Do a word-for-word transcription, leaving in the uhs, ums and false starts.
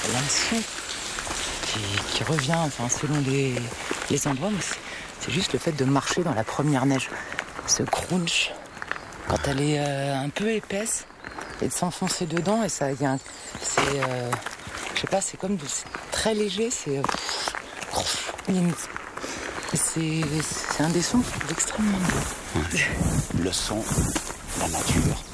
il y a un son qui, qui revient, enfin, selon les, les endroits, mais c'est, c'est juste le fait de marcher dans la première neige. Ce crunch, quand elle est euh, un peu épaisse, et de s'enfoncer dedans, et ça, y a un, c'est, euh, je sais pas, c'est comme de, c'est très léger, c'est, euh, c'est, c'est un des sons extrêmement beaux. Le son, la nature,